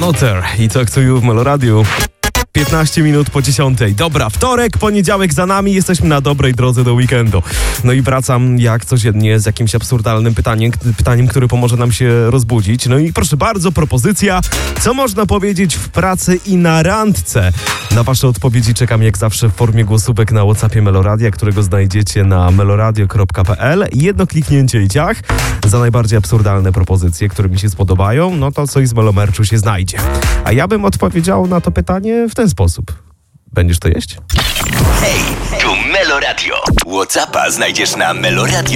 Anoter i Talk to You w Meloradiu. 15 minut po 10. Dobra, wtorek, poniedziałek za nami, jesteśmy na dobrej drodze do weekendu. No i wracam jak codziennie z jakimś absurdalnym pytaniem, które pomoże nam się rozbudzić. No i proszę bardzo, propozycja, co można powiedzieć w pracy i na randce? Na wasze odpowiedzi czekam jak zawsze w formie głosówek na WhatsAppie Meloradia, którego znajdziecie na meloradio.pl. Jedno kliknięcie i ciach. Za najbardziej absurdalne propozycje, które mi się spodobają, no to coś z Melomerczu się znajdzie. A ja bym odpowiedział na to pytanie w ten sposób. Będziesz to jeść? Hej, tu Meloradio. WhatsAppa znajdziesz na meloradio.